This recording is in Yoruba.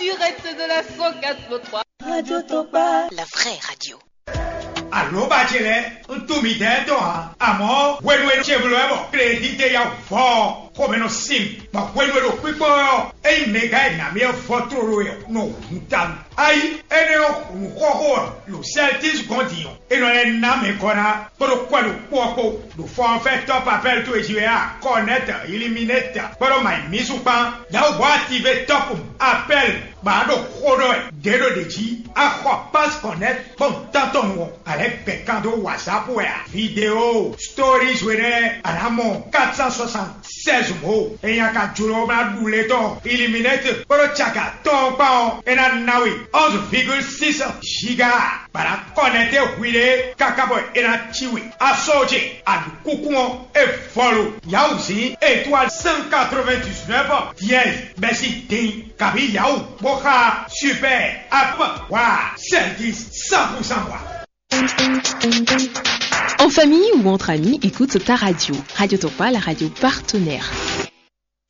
Durette de la 104.3. Radio Topa. La vraie radio. Allo bachelor, tu mi dentro, amo, bueno, chevluevo, credite ya fo, come no sim, ma bueno lo pipo, e mega na mia foto no, ntam. Ai, ene ho, lo Celtics gondion. E non è na me kona, pero quando poco, lo fo fait top appel to jouer, connaître, éliminer, pero mai misupa, ya o activer top appel. Bado kodo dero deji akwa pas connect bon tanton avec pekando WhatsApp vidéo stories wene anamo 476 mo e yaka juro na duleto eliminate pero chaka ton pa ena nawi 11,6 giga para connecter wile kakabo ena chiwi asoje adu kukumo e follow yauzi étoile 199 10 merci tin kabi yau boka super app wa service 100% wa. En famille ou entre amis, écoute ta radio. Radio Topa, la radio partenaire.